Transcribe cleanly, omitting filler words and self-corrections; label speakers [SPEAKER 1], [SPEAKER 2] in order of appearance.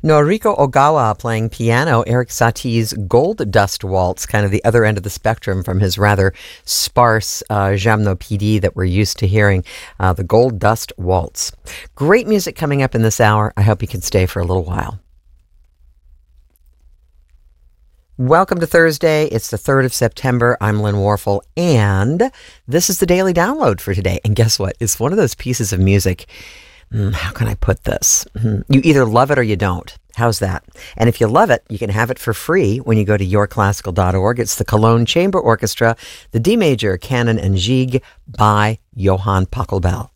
[SPEAKER 1] Noriko Ogawa playing piano, Eric Satie's Gold Dust Waltz, kind of the other end of the spectrum from his rather sparse Gymnopédie that we're used to hearing, the Gold Dust Waltz. Great music coming up in this hour. I hope you can stay for a little while. Welcome to Thursday. It's the 3rd of September. I'm Lynn Warfel, and this is the Daily Download for today. And guess what? It's one of those pieces of music. How can I put this? You either love it or you don't. How's that? And if you love it, you can have it for free when you go to yourclassical.org. It's the Cologne Chamber Orchestra, the D Major, Canon and Gigue by Johann Pachelbel.